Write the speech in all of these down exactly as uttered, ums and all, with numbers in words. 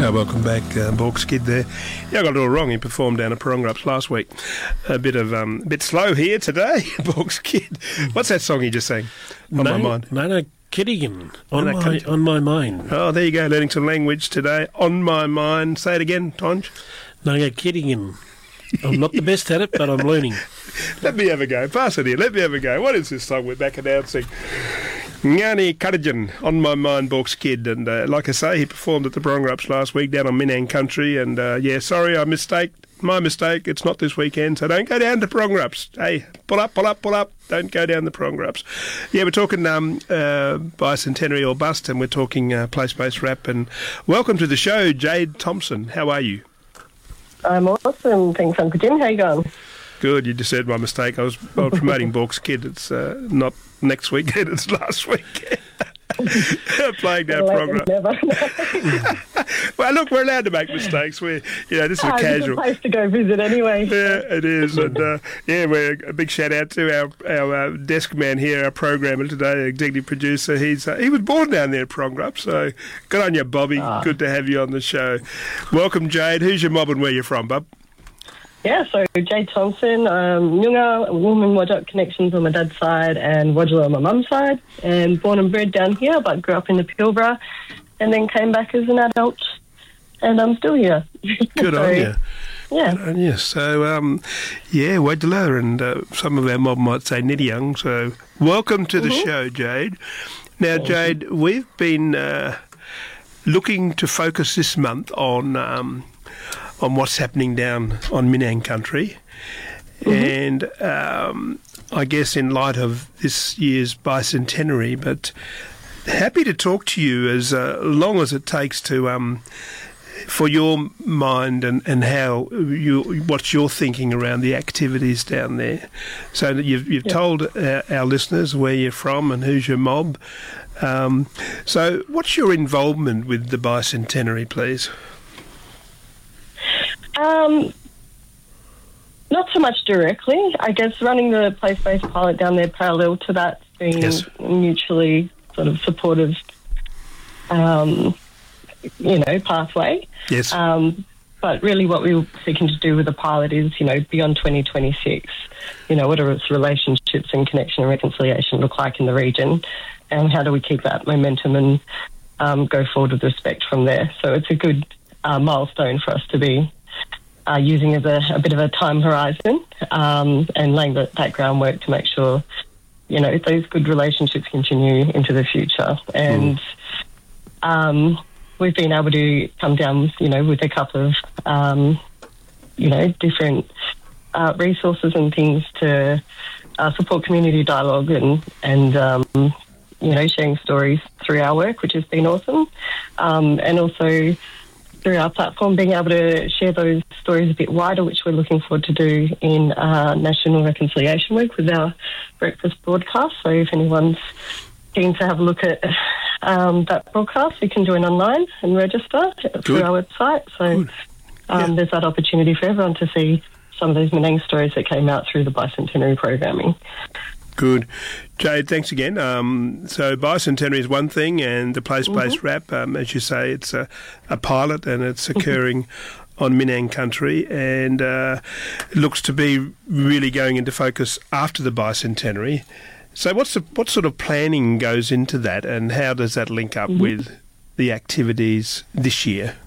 Uh, welcome back, uh, Borks Kid there. Yeah, I got it all wrong. He performed down at Parongarups last week. A bit of um, a bit slow here today, Borks Kid. What's that song you just sang? On no, my mind. Nana Kiddigan. On, Nana my, Kiddigan. on my mind. Oh, there you go, learning some language today. On my mind. Say it again, Tonj. Nana Kiddigan. I'm not the best at it, but I'm learning. Let me have a go. Pass it here. Let me have a go. What is this song we're back announcing? Ngani Kadijan, On My Mind, Borks Kid. And uh, like I say, he performed at the Parongarups last week down on Minang Country. And uh, yeah, sorry, I mistake. My mistake. It's not this weekend, so don't go down to Parongarups. Hey, pull up, pull up, pull up. Don't go down the Parongarups. Yeah, we're talking um, uh, Bicentenary or Bust, and we're talking uh, place-based rap. And welcome to the show, Jade Thompson. How are you? I'm awesome. Thanks, Uncle Jim. How you going? Good. You just said my mistake. I was, I was promoting Borks Kid. It's uh, not next weekend. It's last weekend. Playing down program. Well, look, we're allowed to make mistakes. We, you know, this is a oh, casual. It's a place to go visit anyway. Yeah, it is. And uh, yeah, we're a big shout out to our our uh, desk man here, our programmer today, executive producer. He's uh, he was born down there at Parongarups, so good on you, Bobby. Ah. Good to have you on the show. Welcome, Jade. Who's your mob and where you're from, bub? Yeah, so Jade Thompson, um, Nyunga, woman Wajak connections on my dad's side and Wajala on my mum's side, and born and bred down here, but grew up in the Pilbara, and then came back as an adult, and I'm still here. Good so, on you. Yeah. Good on you. So, um, yeah, Wajala, and uh, some of our mob might say Nidiyoung, so welcome to the Mm-hmm. show, Jade. Now, Jade, we've been uh, looking to focus this month on... Um, on what's happening down on Minang Country. Mm-hmm. And um, I guess in light of this year's bicentenary, but happy to talk to you as uh, long as it takes to um, for your mind and, and how you what's your thinking around the activities down there. So that you've, you've yeah. told our, our listeners where you're from and who's your mob. Um, so what's your involvement with the bicentenary, please? Um, not so much directly. I guess running the place-based pilot down there parallel to that, being Yes. mutually sort of supportive, um, you know, pathway. Yes. Um, but really what we were seeking to do with the pilot is, you know, beyond twenty twenty-six, you know, what are its relationships and connection and reconciliation look like in the region, and how do we keep that momentum and um, go forward with respect from there. So it's a good uh, milestone for us to be Uh, using as a, a bit of a time horizon um, and laying the, that groundwork to make sure, you know, those good relationships continue into the future. And mm. um, we've been able to come down, you know, with a couple of, um, you know, different uh, resources and things to uh, support community dialogue and, and um, you know, sharing stories through our work, which has been awesome. Um, and also through our platform, being able to share those stories a bit wider, which we're looking forward to do in uh, National Reconciliation Week with our breakfast broadcast. So if anyone's keen to have a look at um, that broadcast, you can join online and register Good. through our website. So um, yeah. there's that opportunity for everyone to see some of those Minang stories that came out through the bicentenary programming. Good. Jade, thanks again. Um, so bicentenary is one thing, and the place-based mm-hmm. rap, um, as you say, it's a, a pilot and it's occurring on Minang Country, and uh, it looks to be really going into focus after the bicentenary. So what's the, what sort of planning goes into that, and how does that link up mm-hmm. with the activities this year?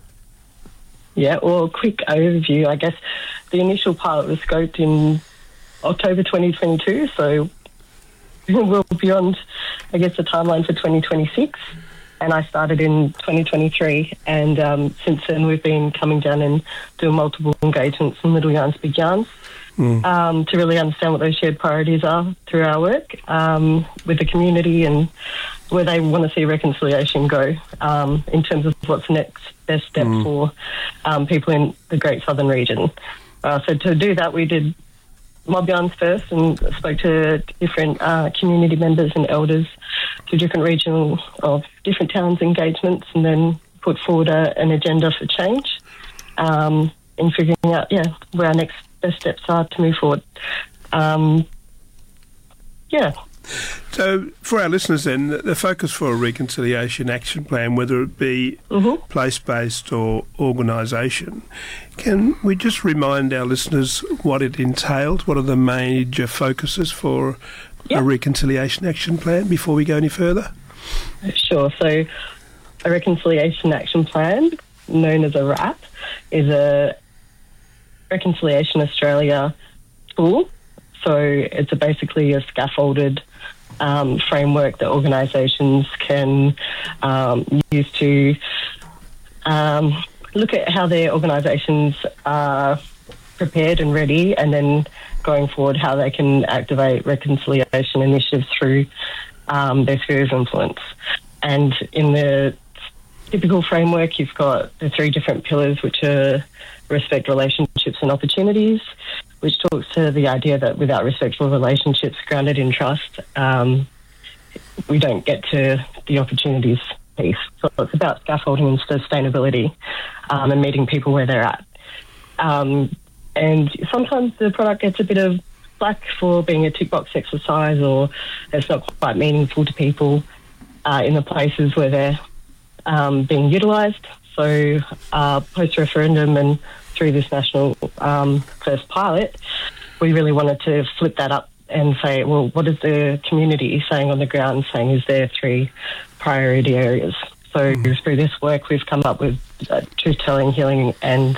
Yeah, well, a quick overview. I guess the initial pilot was scoped in October twenty twenty-two, so we're beyond, I guess, the timeline for twenty twenty-six, and I started in twenty twenty-three, and um, since then we've been coming down and doing multiple engagements in Little Yarns, Big Yarns, mm. um, to really understand what those shared priorities are through our work um, with the community and where they want to see reconciliation go um, in terms of what's the next best step mm. for um, people in the Great Southern region. Uh, so to do that, we did mob yarns first and spoke to different uh, community members and elders to different regional of different towns engagements, and then put forward a, an agenda for change um, in figuring out yeah where our next best steps are to move forward. Um, yeah. So, for our listeners then, the focus for a reconciliation action plan, whether it be mm-hmm. place-based or organisation, can we just remind our listeners what it entails? What are the major focuses for yep. a reconciliation action plan before we go any further? Sure. So, a reconciliation action plan, known as a RAP, is a Reconciliation Australia tool. So it's a basically a scaffolded um, framework that organisations can um, use to um, look at how their organisations are prepared and ready, and then going forward how they can activate reconciliation initiatives through um, their sphere of influence. And in the typical framework, you've got the three different pillars, which are respect, relationships and opportunities, which talks to the idea that without respectful relationships grounded in trust, um, we don't get to the opportunities piece. So it's about scaffolding and sustainability um, and meeting people where they're at. Um, and sometimes the product gets a bit of flack for being a tick box exercise, or it's not quite meaningful to people uh, in the places where they're um, being utilised. So uh, post-referendum and through this national um, first pilot, we really wanted to flip that up and say, well, what is the community saying on the ground, saying is there three priority areas? So mm. through this work, we've come up with uh, truth-telling, healing and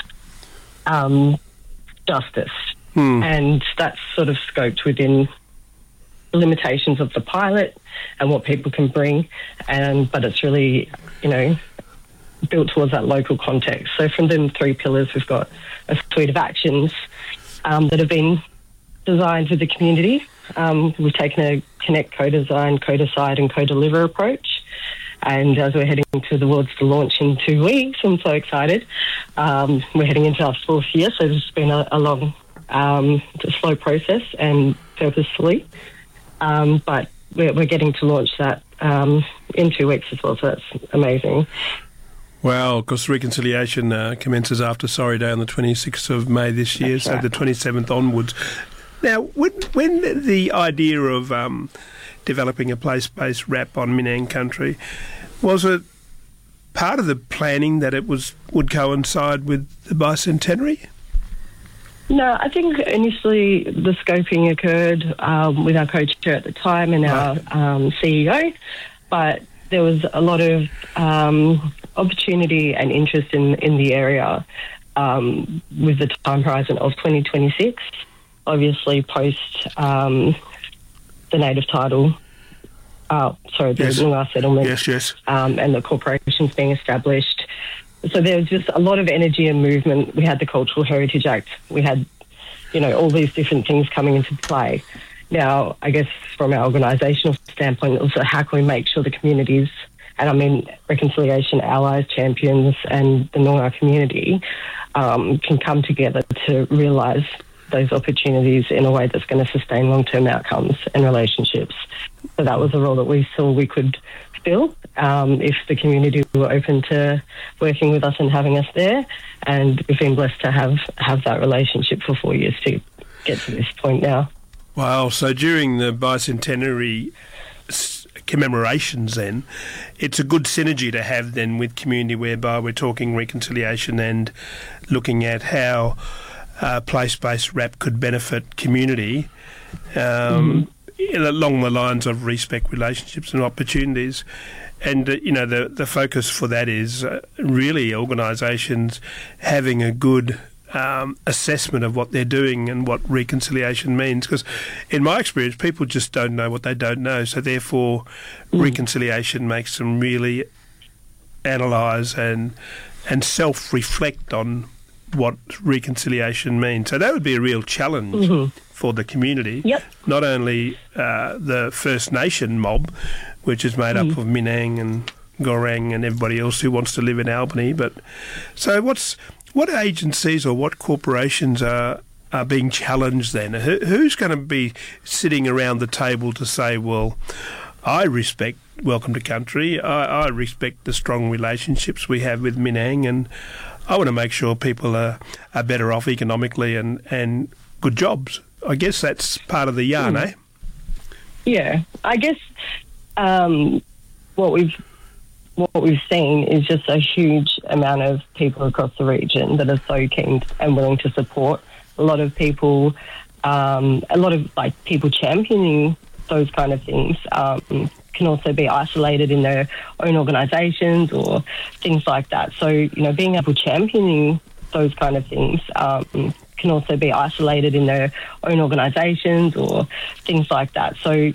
um, justice. Mm. And that's sort of scoped within the limitations of the pilot and what people can bring. And but it's really, you know, built towards that local context. So from them three pillars, we've got a suite of actions um, that have been designed with the community. Um, we've taken a connect, co-design, co-decide and co-deliver approach. And as we're heading towards the launch in two weeks, I'm so excited. Um, we're heading into our fourth year, so it's been a, a long, um, a slow process and purposefully. Um, but we're, we're getting to launch that um, in two weeks as well, so that's amazing. Well, because reconciliation uh, commences after Sorry Day on the twenty-sixth of May this year, That's so right. the twenty-seventh onwards. Now, when, when the idea of um, developing a place-based RAP on Minang country, was it part of the planning that it was would coincide with the bicentenary? No, I think initially the scoping occurred um, with our co-chair at the time and our um, C E O, but there was a lot of um, opportunity and interest in, in the area um, with the time horizon of twenty twenty-six, obviously post um, the native title, uh, sorry, the yes. Noongar settlement yes, yes. Um, and the corporations being established. So there was just a lot of energy and movement. We had the Cultural Heritage Act. We had, you know, all these different things coming into play. Now, I guess from our organisational standpoint, also how can we make sure the communities, and I mean reconciliation allies, champions and the Noongar community um, can come together to realise those opportunities in a way that's going to sustain long-term outcomes and relationships. So that was a role that we saw we could fill um, if the community were open to working with us and having us there. And we've been blessed to have, have that relationship for four years to get to this point now. Wow, so during the bicentenary commemorations then, it's a good synergy to have then with community whereby we're talking reconciliation and looking at how uh, place-based RAP could benefit community um, mm. along the lines of respect, relationships and opportunities. And, uh, you know, the, the focus for that is uh, really organisations having a good Um, assessment of what they're doing and what reconciliation means, because in my experience people just don't know what they don't know, so therefore mm. reconciliation makes them really analyse and and self-reflect on what reconciliation means. So that would be a real challenge mm-hmm. for the community, yep. not only uh, the First Nation mob, which is made mm. up of Minang and Goreng and everybody else who wants to live in Albany, but so what's What agencies or what corporations are, are being challenged then? Who, who's going to be sitting around the table to say, well, I respect Welcome to Country, I, I respect the strong relationships we have with Minang, and I want to make sure people are, are better off economically and, and good jobs. I guess that's part of the yarn, mm. eh? Yeah, I guess um, what we've what we've seen is just a huge amount of people across the region that are so keen and willing to support. A lot of people, um, a lot of like people championing those kind of things. Um, can also be isolated in their own organisations or things like that. So, you know, being able championing those kind of things um, can also be isolated in their own organisations or things like that. So, you